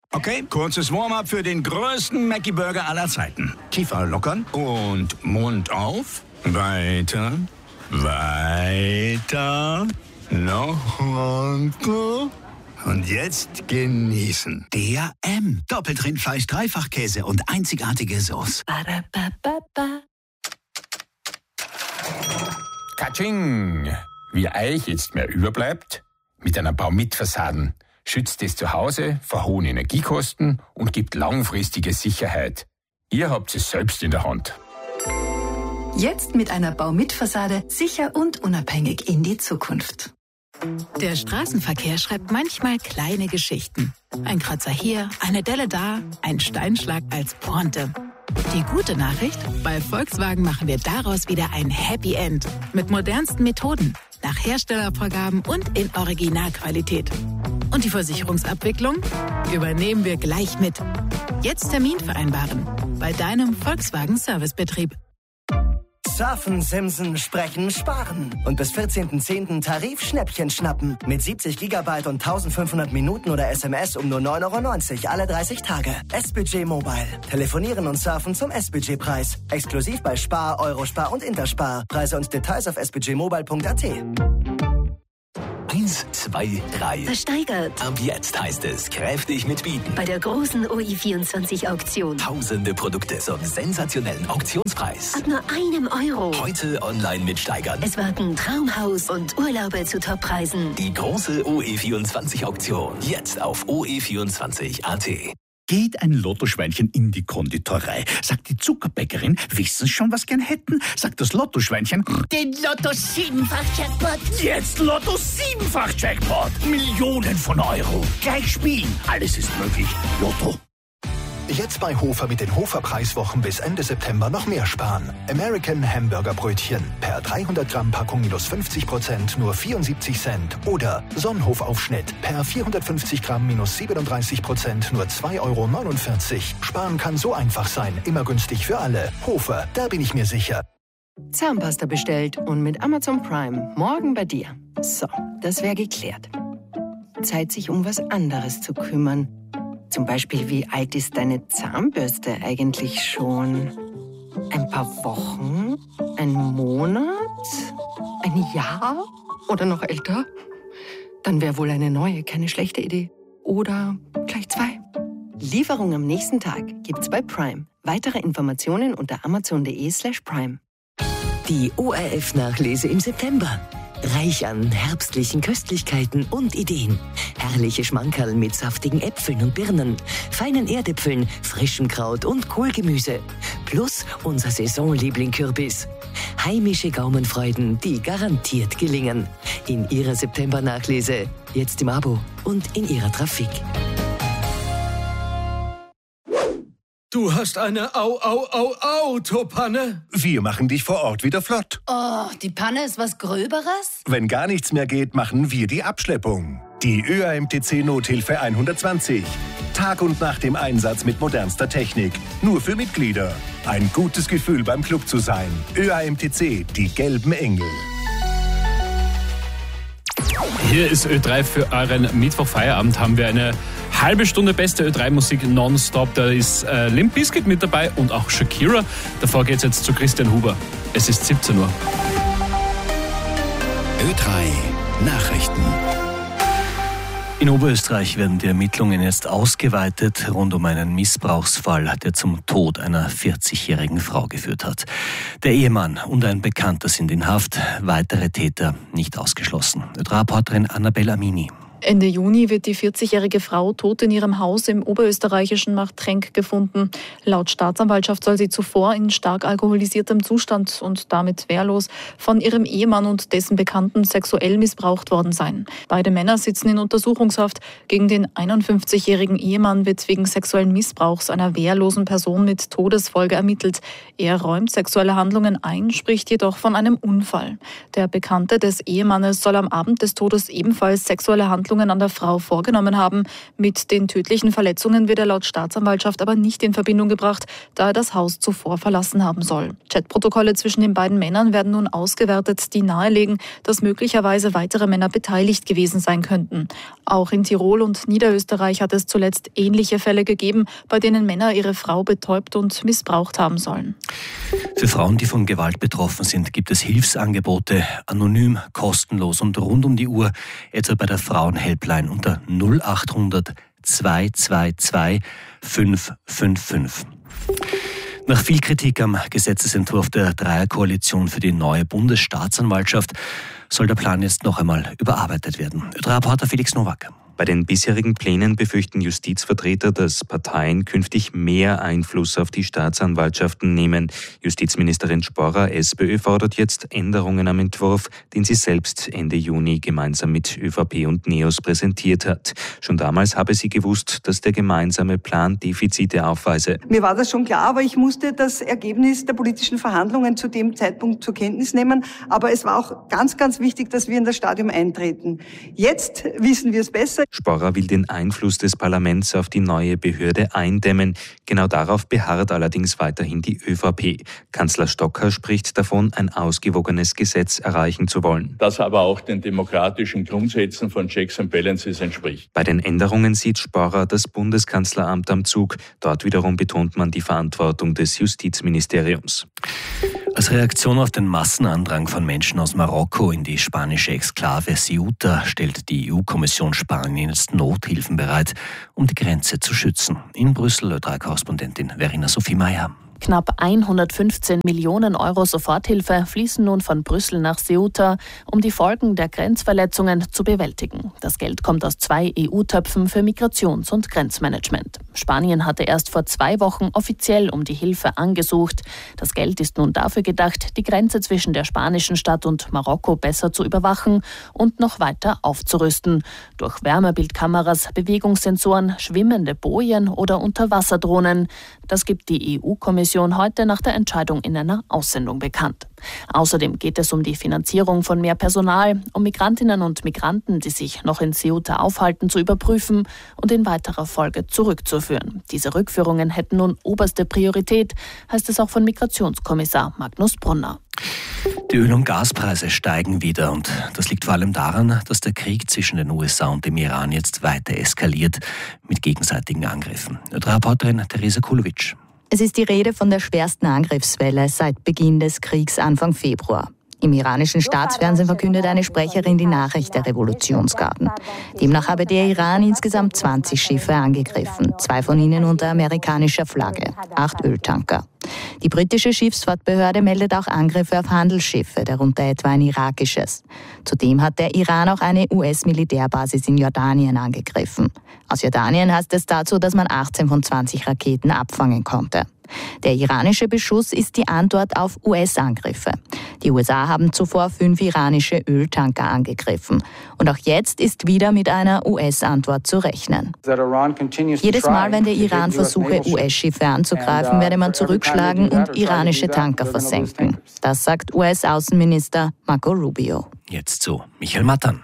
Okay, kurzes Warm-up für den größten Mackie-Burger aller Zeiten. Kiefer lockern und Mund auf. Weiter, weiter, noch runter. Und jetzt genießen. Der M. Doppelt Rindfleisch, Dreifachkäse und einzigartige Sauce. Katsching! Wie euch jetzt mehr überbleibt, mit einer Baumit-Fassaden schützt es zu Hause vor hohen Energiekosten und gibt langfristige Sicherheit. Ihr habt es selbst in der Hand. Jetzt mit einer Baumit-Fassade sicher und unabhängig in die Zukunft. Der Straßenverkehr schreibt manchmal kleine Geschichten. Ein Kratzer hier, eine Delle da, ein Steinschlag als Pointe. Die gute Nachricht? Bei Volkswagen machen wir daraus wieder ein Happy End. Mit modernsten Methoden, nach Herstellervorgaben und in Originalqualität. Und die Versicherungsabwicklung übernehmen wir gleich mit. Jetzt Termin vereinbaren bei deinem Volkswagen-Servicebetrieb. Surfen, Simsen, Sprechen, Sparen. Und bis 14.10. Tarif-Schnäppchen schnappen. Mit 70 GB und 1500 Minuten oder SMS um nur 9,90 € alle 30 Tage. S-Budget Mobile. Telefonieren und surfen zum S-Budget-Preis. Exklusiv bei Spar, Eurospar und Interspar. Preise und Details auf sbudgetmobile.at. 1, 2, 3. Versteigert. Ab jetzt heißt es kräftig mitbieten. Bei der großen OI24-Auktion. Tausende Produkte zum sensationellen Auktionspreis. Ab nur €1. Heute online mitsteigern. Es warten Traumhaus und Urlaube zu Toppreisen. Die große OE24-Auktion. Jetzt auf OE24.at. Geht ein Lottoschweinchen in die Konditorei, sagt die Zuckerbäckerin, wissen Sie schon, was gern hätten? Sagt das Lottoschweinchen, den Lotto-7-fach-Jackpot. Jetzt Lotto-7-fach-Jackpot. Millionen von Euro. Gleich spielen. Alles ist möglich. Lotto. Jetzt bei Hofer mit den Hofer-Preiswochen bis Ende September noch mehr sparen. American Hamburger Brötchen. Per 300 Gramm Packung minus 50% nur 74 Cent. Oder Sonnenhof-Aufschnitt. Per 450 Gramm minus 37% nur 2,49 €. Sparen kann so einfach sein. Immer günstig für alle. Hofer, da bin ich mir sicher. Zahnpasta bestellt und mit Amazon Prime morgen bei dir. So, das wäre geklärt. Zeit, sich um was anderes zu kümmern. Zum Beispiel, wie alt ist deine Zahnbürste eigentlich schon? Ein paar Wochen? Ein Monat? Ein Jahr? Oder noch älter? Dann wäre wohl eine neue keine schlechte Idee. Oder gleich 2. Lieferung am nächsten Tag gibt's bei Prime. Weitere Informationen unter amazon.de/prime. Die ORF-Nachlese im September. Reich an herbstlichen Köstlichkeiten und Ideen. Herrliche Schmankerl mit saftigen Äpfeln und Birnen, feinen Erdäpfeln, frischem Kraut und Kohlgemüse. Plus unser Saisonliebling Kürbis. Heimische Gaumenfreuden, die garantiert gelingen. In Ihrer September-Nachlese, jetzt im Abo und in Ihrer Trafik. Du hast eine Autopanne? Wir machen dich vor Ort wieder flott. Oh, die Panne ist was Gröberes? Wenn gar nichts mehr geht, machen wir die Abschleppung. Die ÖAMTC Nothilfe 120. Tag und Nacht im Einsatz mit modernster Technik. Nur für Mitglieder. Ein gutes Gefühl beim Club zu sein. ÖAMTC, die gelben Engel. Hier ist Ö3 für euren Mittwochfeierabend. Haben wir eine halbe Stunde beste Ö3-Musik nonstop. Da ist Limp Bizkit mit dabei und auch Shakira. Davor geht's jetzt zu Christian Huber. Es ist 17 Uhr. Ö3 Nachrichten. In Oberösterreich werden die Ermittlungen jetzt ausgeweitet rund um einen Missbrauchsfall, der zum Tod einer 40-jährigen Frau geführt hat. Der Ehemann und ein Bekannter sind in Haft, weitere Täter nicht ausgeschlossen. Reporterin Annabelle Amini. Ende Juni wird die 40-jährige Frau tot in ihrem Haus im oberösterreichischen Marktrenk gefunden. Laut Staatsanwaltschaft soll sie zuvor in stark alkoholisiertem Zustand und damit wehrlos von ihrem Ehemann und dessen Bekannten sexuell missbraucht worden sein. Beide Männer sitzen in Untersuchungshaft. Gegen den 51-jährigen Ehemann wird wegen sexuellen Missbrauchs einer wehrlosen Person mit Todesfolge ermittelt. Er räumt sexuelle Handlungen ein, spricht jedoch von einem Unfall. Der Bekannte des Ehemannes soll am Abend des Todes ebenfalls sexuelle Handlungen Handlungen an der Frau vorgenommen haben. Mit den tödlichen Verletzungen wird er laut Staatsanwaltschaft aber nicht in Verbindung gebracht, da er das Haus zuvor verlassen haben soll. Chatprotokolle zwischen den beiden Männern werden nun ausgewertet, die nahelegen, dass möglicherweise weitere Männer beteiligt gewesen sein könnten. Auch in Tirol und Niederösterreich hat es zuletzt ähnliche Fälle gegeben, bei denen Männer ihre Frau betäubt und missbraucht haben sollen. Für Frauen, die von Gewalt betroffen sind, gibt es Hilfsangebote, anonym, kostenlos und rund um die Uhr, etwa bei der Frauenhelpline unter 0800 222 555. Nach viel Kritik am Gesetzesentwurf der Dreierkoalition für die neue Bundesstaatsanwaltschaft soll der Plan jetzt noch einmal überarbeitet werden. Reporter Felix Nowak. Bei den bisherigen Plänen befürchten Justizvertreter, dass Parteien künftig mehr Einfluss auf die Staatsanwaltschaften nehmen. Justizministerin Sporrer, SPÖ, fordert jetzt Änderungen am Entwurf, den sie selbst Ende Juni gemeinsam mit ÖVP und NEOS präsentiert hat. Schon damals habe sie gewusst, dass der gemeinsame Plan Defizite aufweise. Mir war das schon klar, aber ich musste das Ergebnis der politischen Verhandlungen zu dem Zeitpunkt zur Kenntnis nehmen. Aber es war auch ganz, ganz wichtig, dass wir in das Stadium eintreten. Jetzt wissen wir es besser. Sporrer will den Einfluss des Parlaments auf die neue Behörde eindämmen. Genau darauf beharrt allerdings weiterhin die ÖVP. Kanzler Stocker spricht davon, ein ausgewogenes Gesetz erreichen zu wollen. Das aber auch den demokratischen Grundsätzen von Checks and Balances entspricht. Bei den Änderungen sieht Sporrer das Bundeskanzleramt am Zug. Dort wiederum betont man die Verantwortung des Justizministeriums. Als Reaktion auf den Massenandrang von Menschen aus Marokko in die spanische Exklave Ceuta stellt die EU-Kommission Spanien jetzt Nothilfen bereit, um die Grenze zu schützen. In Brüssel Ö3-Korrespondentin Verena Sophie Meyer. Knapp 115 Millionen Euro Soforthilfe fließen nun von Brüssel nach Ceuta, um die Folgen der Grenzverletzungen zu bewältigen. Das Geld kommt aus 2 EU-Töpfen für Migrations- und Grenzmanagement. Spanien hatte erst vor 2 Wochen offiziell um die Hilfe angesucht. Das Geld ist nun dafür gedacht, die Grenze zwischen der spanischen Stadt und Marokko besser zu überwachen und noch weiter aufzurüsten. Durch Wärmebildkameras, Bewegungssensoren, schwimmende Bojen oder Unterwasserdrohnen. Das gibt die EU-Kommission heute nach der Entscheidung in einer Aussendung bekannt. Außerdem geht es um die Finanzierung von mehr Personal, um Migrantinnen und Migranten, die sich noch in Ceuta aufhalten, zu überprüfen und in weiterer Folge zurückzuführen. Diese Rückführungen hätten nun oberste Priorität, heißt es auch von Migrationskommissar Magnus Brunner. Die Öl- und Gaspreise steigen wieder und das liegt vor allem daran, dass der Krieg zwischen den USA und dem Iran jetzt weiter eskaliert mit gegenseitigen Angriffen. Reporterin Theresa Kulowitsch. Es ist die Rede von der schwersten Angriffswelle seit Beginn des Kriegs Anfang Februar. Im iranischen Staatsfernsehen verkündet eine Sprecherin die Nachricht der Revolutionsgarden. Demnach habe der Iran insgesamt 20 Schiffe angegriffen, 2 von ihnen unter amerikanischer Flagge, 8 Öltanker. Die britische Schiffsfahrtbehörde meldet auch Angriffe auf Handelsschiffe, darunter etwa ein irakisches. Zudem hat der Iran auch eine US-Militärbasis in Jordanien angegriffen. Aus Jordanien heißt es dazu, dass man 18 von 20 Raketen abfangen konnte. Der iranische Beschuss ist die Antwort auf US-Angriffe. Die USA haben zuvor 5 iranische Öltanker angegriffen. Und auch jetzt ist wieder mit einer US-Antwort zu rechnen. Jedes Mal, wenn der Iran versuche, US-Schiffe anzugreifen, werde man zurückschlagen und iranische Tanker versenken. Das sagt US-Außenminister Marco Rubio. Jetzt zu Michael Mattern.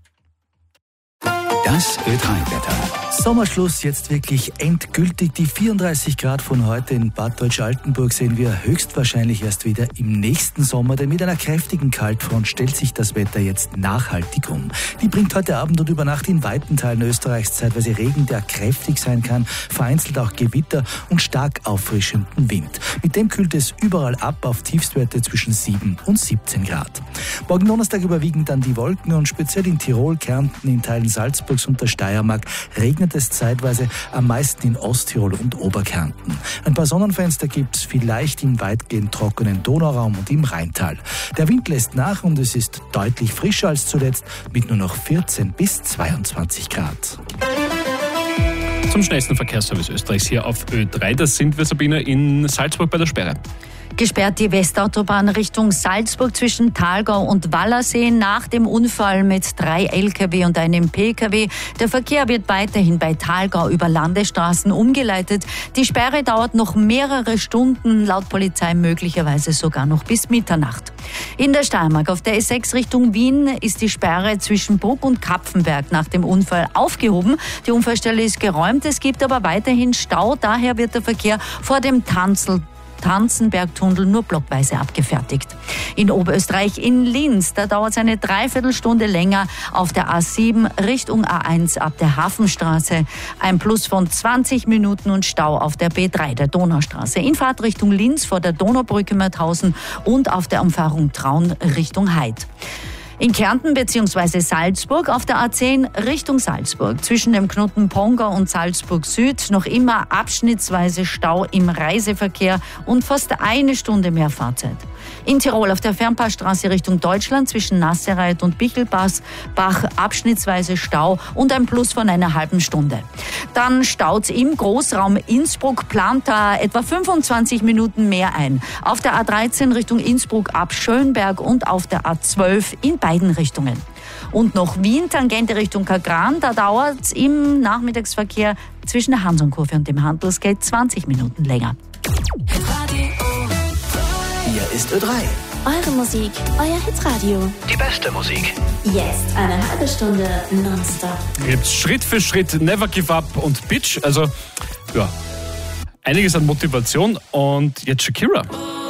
Das Ö3-Wetter. Sommerschluss jetzt wirklich endgültig. Die 34 Grad von heute in Bad Deutsch-Altenburg sehen wir höchstwahrscheinlich erst wieder im nächsten Sommer, denn mit einer kräftigen Kaltfront stellt sich das Wetter jetzt nachhaltig um. Die bringt heute Abend und über Nacht in weiten Teilen Österreichs zeitweise Regen, der kräftig sein kann, vereinzelt auch Gewitter und stark auffrischenden Wind. Mit dem kühlt es überall ab auf Tiefstwerte zwischen 7 und 17 Grad. Morgen Donnerstag überwiegen dann die Wolken und speziell in Tirol, Kärnten, in Teilen Salzburgs und der Steiermark regnet es zeitweise, am meisten in Osttirol und Oberkärnten. Ein paar Sonnenfenster gibt es vielleicht im weitgehend trockenen Donauraum und im Rheintal. Der Wind lässt nach und es ist deutlich frischer als zuletzt mit nur noch 14 bis 22 Grad. Zum schnellsten Verkehrsservice Österreichs hier auf Ö3. Das sind wir, Sabine, in Salzburg bei der Sperre. Gesperrt die Westautobahn Richtung Salzburg zwischen Thalgau und Wallersee nach dem Unfall mit 3 Lkw und einem Pkw. Der Verkehr wird weiterhin bei Thalgau über Landesstraßen umgeleitet. Die Sperre dauert noch mehrere Stunden, laut Polizei möglicherweise sogar noch bis Mitternacht. In der Steiermark auf der S6 Richtung Wien ist die Sperre zwischen Bruck und Kapfenberg nach dem Unfall aufgehoben. Die Unfallstelle ist geräumt, es gibt aber weiterhin Stau. Daher wird der Verkehr vor dem Tanzenbergtunnel nur blockweise abgefertigt. In Oberösterreich in Linz, da dauert es eine Dreiviertelstunde länger auf der A7 Richtung A1 ab der Hafenstraße. Ein Plus von 20 Minuten und Stau auf der B3 der Donaustraße. In Fahrtrichtung Linz vor der Donaubrücke Mauthausen und auf der Umfahrung Traun Richtung Heid. In Kärnten bzw. Salzburg auf der A10 Richtung Salzburg. Zwischen dem Knoten Pongau und Salzburg Süd noch immer abschnittsweise Stau im Reiseverkehr und fast eine Stunde mehr Fahrzeit. In Tirol auf der Fernpassstraße Richtung Deutschland zwischen Nassereit und Bichelbach abschnittsweise Stau und ein Plus von einer halben Stunde. Dann staut's im Großraum Innsbruck, plant da etwa 25 Minuten mehr ein. Auf der A13 Richtung Innsbruck ab Schönberg und auf der A12 in beiden Richtungen. Und noch Wien, Tangente Richtung Kagran, da dauert's im Nachmittagsverkehr zwischen der Hansonkurve und dem Handelsgate 20 Minuten länger. Hier ist Ö3. Eure Musik, euer Hitradio. Die beste Musik. Jetzt eine halbe Stunde nonstop. Jetzt Schritt für Schritt Never Give Up und Bitch. Also, ja, einiges an Motivation. Und jetzt Shakira.